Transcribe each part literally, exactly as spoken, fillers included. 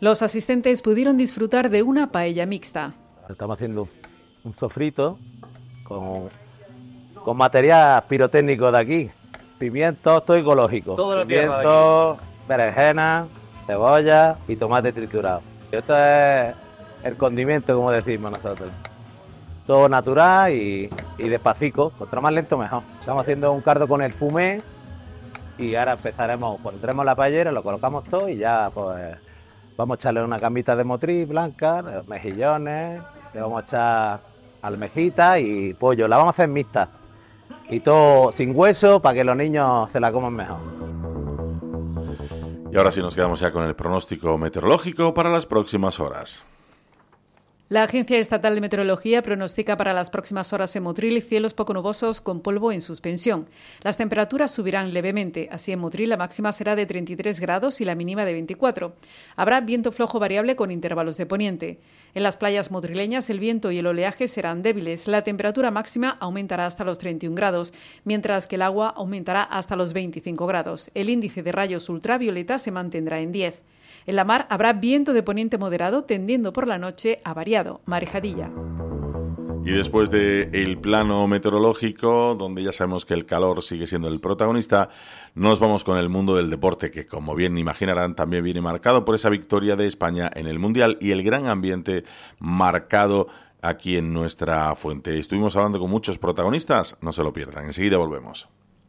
Los asistentes pudieron disfrutar de una paella mixta. Estamos haciendo un sofrito con, con material pirotécnico de aquí. Pimientos, todo ecológico. Todo lo Pimientos, berenjena, cebolla y tomate triturado. Esto es el condimento, como decimos nosotros. Todo natural y, y despacito. Contra más lento, mejor. Estamos haciendo un caldo con el fumé y ahora empezaremos, pondremos la paellera, lo colocamos todo y ya pues vamos a echarle una camita de motriz blanca, mejillones, le vamos a echar almejita y pollo. La vamos a hacer mixta. Y todo sin hueso para que los niños se la coman mejor. Y ahora sí nos quedamos ya con el pronóstico meteorológico para las próximas horas. La Agencia Estatal de Meteorología pronostica para las próximas horas en Motril cielos poco nubosos con polvo en suspensión. Las temperaturas subirán levemente. Así en Motril la máxima será de treinta y tres grados y la mínima de veinticuatro. Habrá viento flojo variable con intervalos de poniente. En las playas motrileñas el viento y el oleaje serán débiles. La temperatura máxima aumentará hasta los treinta y un grados, mientras que el agua aumentará hasta los veinticinco grados. El índice de rayos ultravioleta se mantendrá en diez. En la mar habrá viento de poniente moderado tendiendo por la noche a variado, marejadilla. Y después del plano meteorológico, donde ya sabemos que el calor sigue siendo el protagonista, nos vamos con el mundo del deporte, que como bien imaginarán también viene marcado por esa victoria de España en el Mundial y el gran ambiente marcado aquí en nuestra fuente. Estuvimos hablando con muchos protagonistas, no se lo pierdan, enseguida volvemos.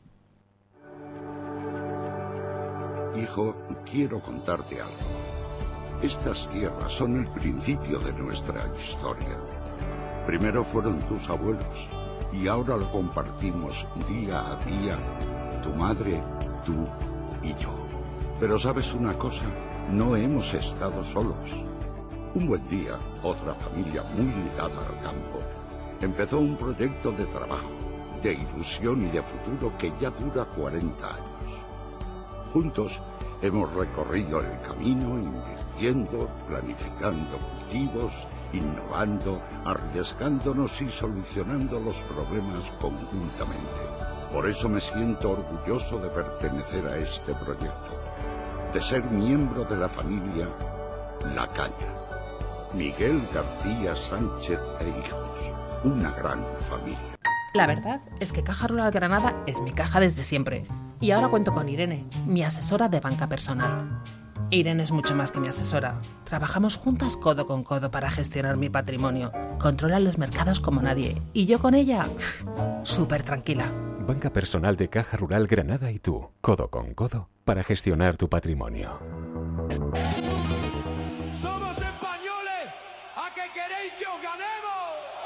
Hijo, quiero contarte algo. Estas tierras son el principio de nuestra historia. Primero fueron tus abuelos y ahora lo compartimos día a día, tu madre, tú y yo. Pero ¿sabes una cosa? No hemos estado solos. Un buen día, otra familia muy ligada al campo empezó un proyecto de trabajo, de ilusión y de futuro que ya dura cuarenta años. Juntos hemos recorrido el camino invirtiendo, planificando cultivos, innovando, arriesgándonos y solucionando los problemas conjuntamente. Por eso me siento orgulloso de pertenecer a este proyecto, de ser miembro de la familia La Caña. Miguel García Sánchez e hijos, una gran familia. La verdad es que Caja Rural Granada es mi caja desde siempre. Y ahora cuento con Irene, mi asesora de banca personal. Irene es mucho más que mi asesora. Trabajamos juntas codo con codo para gestionar mi patrimonio. Controla los mercados como nadie. Y yo con ella, súper tranquila. Banca personal de Caja Rural Granada y tú, codo con codo, para gestionar tu patrimonio. ¡Somos españoles! ¿A qué queréis que os ganemos?